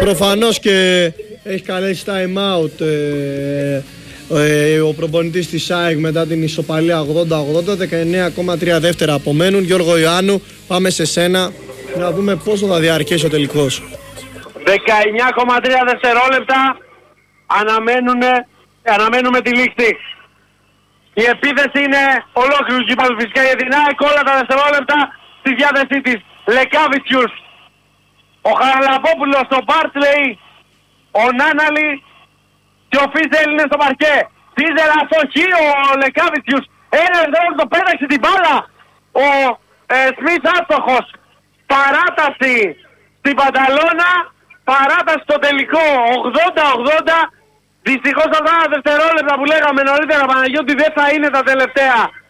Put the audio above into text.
Προφανώς και έχει καλέσει time out ο προπονητής της ΑΕΚ μετά την ισοπαλία 80-80, 19,3 δεύτερα απομένουν. Γιώργο Ιωάννου, πάμε σε σένα να δούμε πόσο θα διαρκέσει ο τελικός. 19,3 δευτερόλεπτα αναμένουμε τη λήξη. Η επίθεση είναι ολόκληρου γήπεδου φυσικά για την ΑΕΚ, όλα τα δευτερόλεπτα στη διάθεσή της. Λεκάβιτσιους, ο Χαραλαμπόπουλος, ο Μπάρτλεϊ, ο Νάναλη και ο Φίζελ είναι στο παρκέ. Φίζελ αστοχή, ο Λεκάβιτσιους, ένα δευτερόλεπτο πέταξε την μπάλα. Ο Σμιθ άστοχος. Παράταση στην Πανταλώνα, παράταση στο τελικό 80-80. Δυστυχώς αυτά τα δευτερόλεπτα που λέγαμε νωρίτερα, Παναγιώτη, δεν θα είναι τα τελευταία.